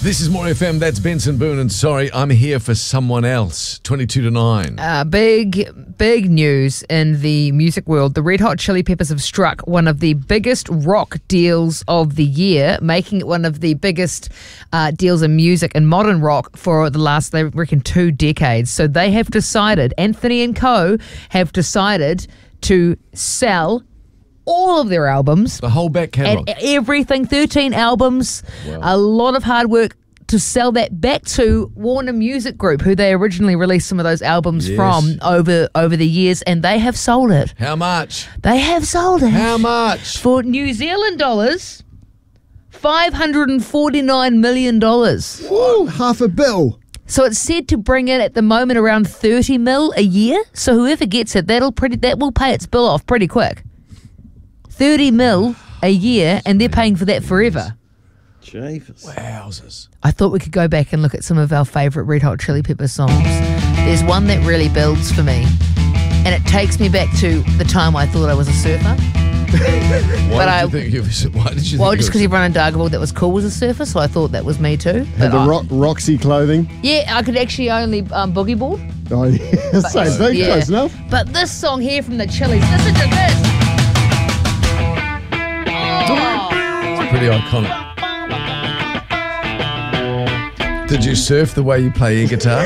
This is More FM. That's Benson Boone. And sorry, I'm here for someone else. 22 to 9. Big news in the music world. The Red Hot Chili Peppers have struck one of the biggest rock deals of the year, making it one of the biggest deals in music and modern rock for the last, they reckon, 2 decades. So they have decided, Anthony and Co. have decided to sell all of their albums. The whole back catalogue. And everything, 13 albums, Wow. a lot of hard work to sell that back to Warner Music Group, who they originally released some of those albums Yes. from over the years, and they have sold it. How much? They have sold it. How much? For New Zealand dollars, $549 million. Woo, half a bill. So it's said to bring in at the moment around 30 mil a year. So whoever gets it, that will pay its bill off pretty quick. 30 mil a year, and they're paying for that forever. Jeepers. Wowzers. I thought we could go back and look at some of our favourite Red Hot Chili Pepper songs. There's one that really builds for me, and it takes me back to the time I thought I was a surfer. Why did you think Well, just because everyone in Dargaville that was cool was a surfer, so I thought that was me too. Had the Roxy clothing. Yeah, I could actually only boogie board. Oh, yeah. Same thing, Yeah. close enough. But this song here from the Chili's, listen to this. It's pretty iconic. Did you surf the way you play your guitar?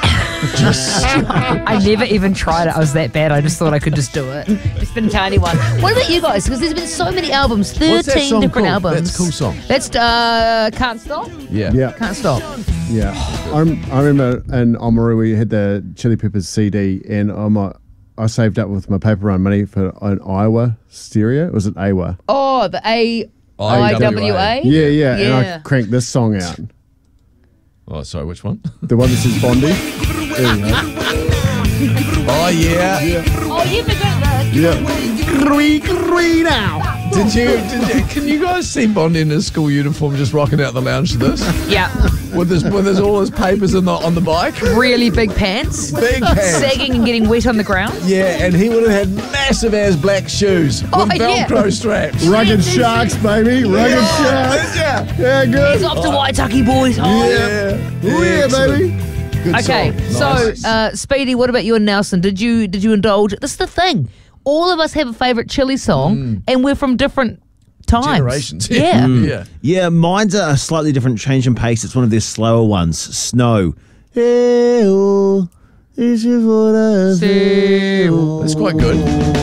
I never even tried it. I was that bad. I just thought I could just do it. Just didn't tell anyone. What about you guys? Because there's been so many albums, 13 What's that song different called? albums. That's a cool song. That's Can't Stop. Yeah. Can't Stop. Yeah. I remember in Oamaru we had the Chili Peppers CD, and I saved up with my paper round money for an Iowa stereo. Was it AWA? Oh, the IWA. Yeah. And I cranked this song out. Oh, sorry, which one? The one that says Bondi. There you go. Oh, yeah. Oh, you forgot that. Yeah. Now. Did you? Can you guys see Bondi in his school uniform just rocking out the lounge to this? Yeah. With all his papers on the bike? Really big pants. Big pants. Sagging and getting wet on the ground. Yeah, and he would have had massive ass black shoes with Velcro straps. Rugged Sharks, baby. Rugged Sharks. Yeah, good. He's off to Waitaki, boys. Oh. Yeah, baby. Good Okay, song. so Speedy, what about you and Nelson? Did you indulge? This is the thing. All of us have a favourite Chili song, and we're from different times. Generations. Yeah. Yeah. Yeah, mine's a slightly different change in pace. It's one of their slower ones. Snow. Hey-oh, this is what I feel. That's quite good.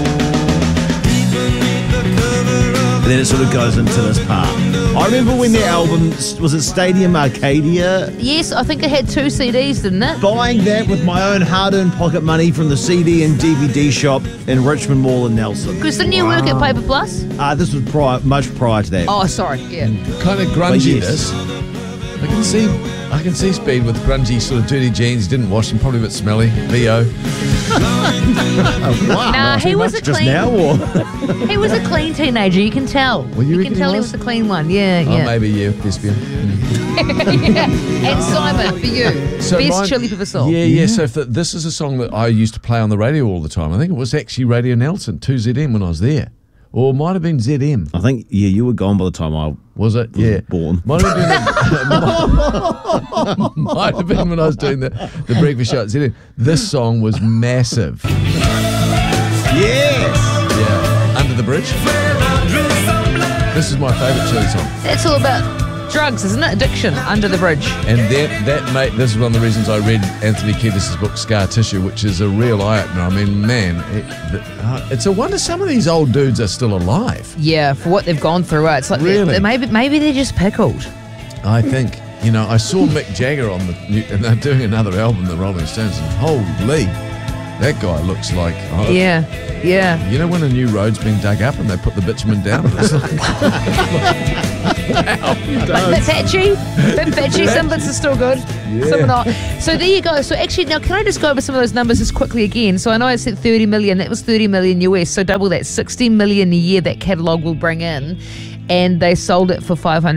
And then it sort of goes into this part. I remember when their album, was it Stadium Arcadia? Yes, I think it had 2 CDs, didn't it? Buying that with my own hard-earned pocket money from the CD and DVD shop in Richmond Mall in Nelson. Because didn't you work at Paper Plus? This was much prior to that. Oh, sorry. Yeah. Kind of grungy, But yes. this. I can see Speed with grungy sort of dirty jeans. He didn't wash them, probably a bit smelly. VO. Wow. Nah, he was a Just clean. now, or? He was a clean teenager. You can tell. you you reckon can he tell he was? was a clean one. Yeah, Oh, yeah. maybe you, Thespian. Yeah. And Simon, for you, So best mine- Chili Pepper song. Yeah. So this is a song that I used to play on the radio all the time. I think it was actually Radio Nelson, 2ZM when I was there. Or it might have been ZM. I think, you were gone by the time I Was it? was Yeah. born. Might have been, might have been when I was doing the breakfast show at ZM. This song was massive. Yes! Yeah. Under the Bridge. This is my favourite Chili song. That's all about drugs, isn't it? Addiction, Under the Bridge. And that mate, this is one of the reasons I read Anthony Kiedis' book Scar Tissue, which is a real eye-opener. I mean, man, it's a wonder some of these old dudes are still alive. Yeah, for what they've gone through. It's like Really? maybe they're just pickled. I think, I saw Mick Jagger on and they're doing another album, the Rolling Stones, and holy, that guy looks like... Yeah. You know when a new road's been dug up and they put the bitumen down? It's like, Like bit patchy. Some bits are still good, some are not. So there you go. So actually, now can I just go over some of those numbers just quickly again? So I know I said 30 million. That was 30 million US. So double that, 60 million a year that catalogue will bring in. and they sold it for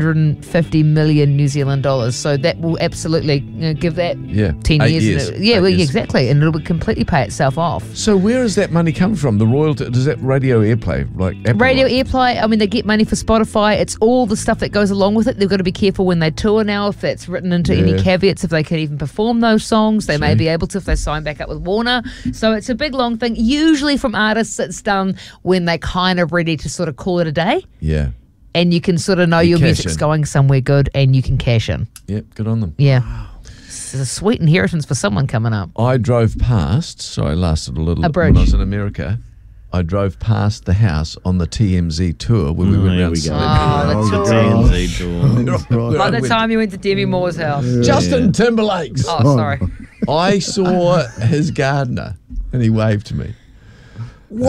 550 million New Zealand dollars. So that will absolutely give that 10 8 years. years. Yeah, 8 well, years. exactly, and it'll completely pay itself off. So where does that money come from? The royalty? Does that radio airplay like Apple? Radio airplay, I mean, they get money for Spotify. It's all the stuff that goes along with it. They've got to be careful when they tour now if that's written into any caveats, if they can even perform those songs. They may be able to if they sign back up with Warner. So it's a big, long thing. Usually from artists, it's done when they're kind of ready to sort of call it a day. Yeah. And you can sort of know your cash music's in. going somewhere good and you can cash in. Yep, good on them. Yeah. It's a sweet inheritance for someone coming up. I drove past, so I lasted a little A when I bridge. was in America. I drove past the house on the TMZ tour when we went Here around we go. Oh, the TMZ tour. By the time you went to Demi Moore's house. Justin Timberlake's. Oh, sorry. I saw his gardener and he waved to me. Whoa.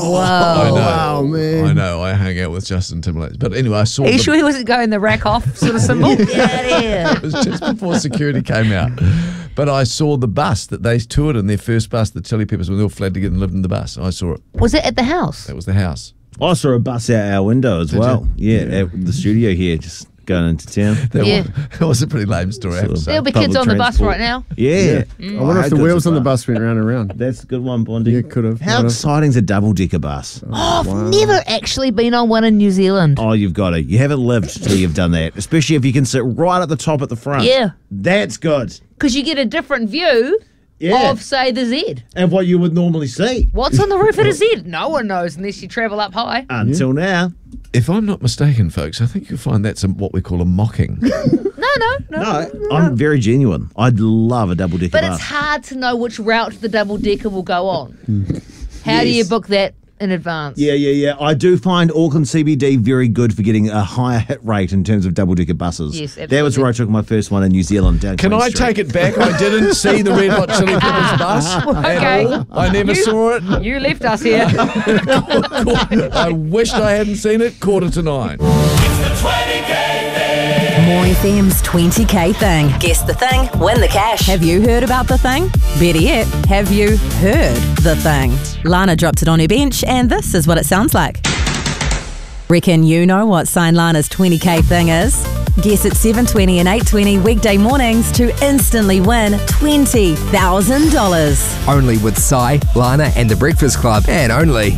I know. Wow, man. I know. I hung out with Justin Timberlake. But anyway, I saw Are you the- sure he wasn't going the rack off sort of symbol? it was just before security came out. But I saw the bus that they toured in, their first bus, the Chili Peppers, when they all fled together and lived in the bus. I saw it. Was it at the house? That was the house. I saw a bus out our window as well. Yeah, at the studio here, just going into town. Yeah. That was a pretty lame story, I have to say. There'll be kids Public on the bus transport. right now. Yeah. I wonder if the wheels on the bus went round and round. That's a good one, Bondi. Yeah, could have. How Might have. exciting's a double-decker bus? Oh, I've never actually been on one in New Zealand. Oh, you've got to. You haven't lived till you've done that, especially if you can sit right at the top at the front. Yeah. That's good. Because you get a different view Yeah. of, say, the Z. And what you would normally see. What's on the roof of a Z? No one knows unless you travel up high. Until now. If I'm not mistaken, folks, I think you'll find that's what we call a mocking. No, I'm very genuine. I'd love a double-decker But bus. it's hard to know which route the double decker will go on. How do you Yes. book that in advance? Yeah. I do find Auckland CBD very good for getting a higher hit rate in terms of double-decker buses. Yes, That was absolutely. where I took my first one in New Zealand down Can Queen I Street. take it back? I didn't see the Red Hot Chili Peppers bus Okay. at all. I never saw it. You left us here. I wished I hadn't seen it. 8:45. More FM's 20k thing. Guess the thing, win the cash. Have you heard about the thing? Better yet, have you heard the thing? Lana dropped it on her bench, and this is what it sounds like. Reckon you know what Sign Lana's 20k thing is? Guess at 7:20 and 8:20 weekday mornings to instantly win $20,000. Only with Sai, Lana and The Breakfast Club, and only.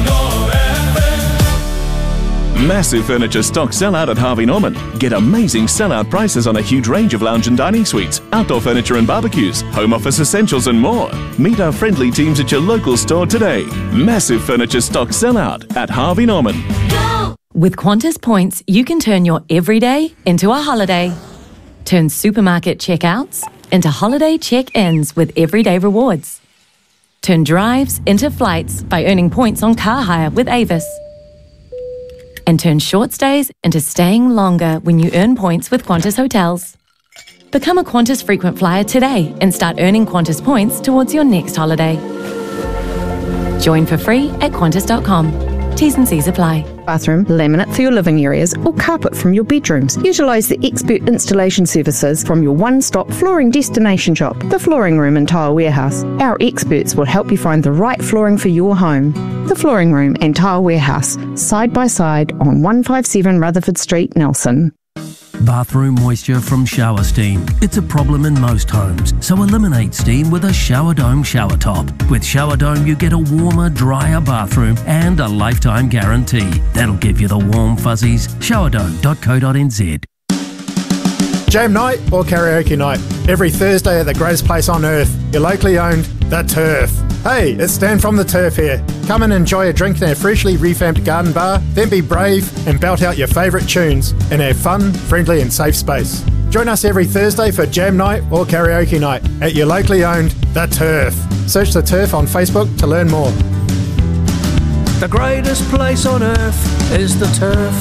Massive furniture stock sellout at Harvey Norman. Get amazing sellout prices on a huge range of lounge and dining suites, outdoor furniture and barbecues, home office essentials and more. Meet our friendly teams at your local store today. Massive furniture stock sellout at Harvey Norman. With Qantas points, you can turn your everyday into a holiday. Turn supermarket checkouts into holiday check-ins with everyday rewards. Turn drives into flights by earning points on car hire with Avis. And turn short stays into staying longer when you earn points with Qantas Hotels. Become a Qantas frequent flyer today and start earning Qantas points towards your next holiday. Join for free at qantas.com. T's and C's apply. Bathroom, laminate for your living areas, or carpet from your bedrooms. Utilise the expert installation services from your one-stop flooring destination shop, The Flooring Room and Tile Warehouse. Our experts will help you find the right flooring for your home. The Flooring Room and Tile Warehouse, side by side on 157 Rutherford Street, Nelson. Bathroom moisture from shower steam. It's a problem in most homes, so eliminate steam with a Shower Dome shower top. With Shower Dome, you get a warmer, drier bathroom and a lifetime guarantee. That'll give you the warm fuzzies. Showerdome.co.nz. Jam night or karaoke night. Every Thursday at the greatest place on earth. Your locally owned The Turf. Hey, it's Stan from The Turf here. Come and enjoy a drink in our freshly revamped garden bar, then be brave and belt out your favourite tunes in our fun, friendly and safe space. Join us every Thursday for Jam night or karaoke night at your locally owned The Turf. Search The Turf on Facebook to learn more. The greatest place on earth is the turf.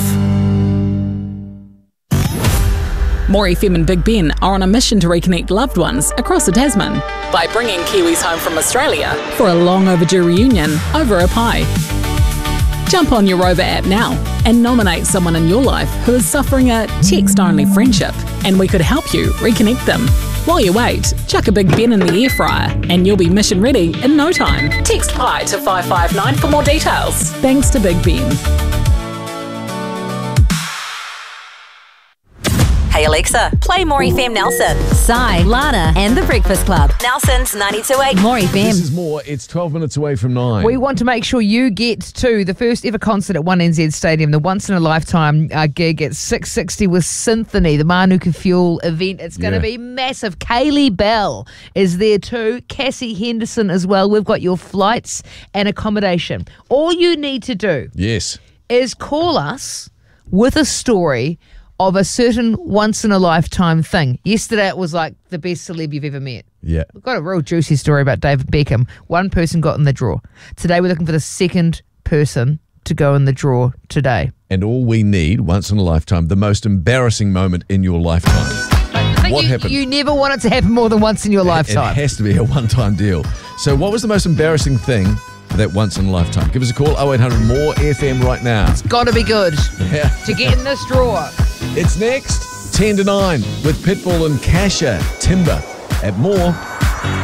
More FM and Big Ben are on a mission to reconnect loved ones across the Tasman by bringing Kiwis home from Australia for a long overdue reunion over a pie. Jump on your Rover app now and nominate someone in your life who is suffering a text-only friendship, and we could help you reconnect them. While you wait, chuck a Big Ben in the air fryer and you'll be mission ready in no time. Text pie to 559 for more details. Thanks to Big Ben. Hey Alexa, play More FM Nelson. Sai, Lana, and The Breakfast Club. Nelson's 92.8 More FM. This is more. It's 12 minutes away from 9. We want to make sure you get to the first ever concert at 1NZ Stadium, the once-in-a-lifetime gig at 660 with Symphony, the Manuka Fuel event. It's going to be massive. Kaylee Bell is there too. Cassie Henderson as well. We've got your flights and accommodation. All you need to do is call us with a story of a certain once-in-a-lifetime thing. Yesterday it was like the best celeb you've ever met. Yeah. We've got a real juicy story about David Beckham. One person got in the draw. Today we're looking for the second person to go in the draw today. And all we need, once in a lifetime, the most embarrassing moment in your lifetime. What happened? You never want it to happen more than once in your lifetime. It has to be a one-time deal. So what was the most embarrassing thing that once in a lifetime? Give us a call, 0800 More FM right now. It's got to be good to get in this draw. It's next, 10 to 9, with Pitbull and Kasha Timber at More.